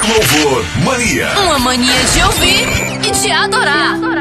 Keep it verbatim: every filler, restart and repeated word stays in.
Louvor Mania. Uma mania de ouvir e de adorar.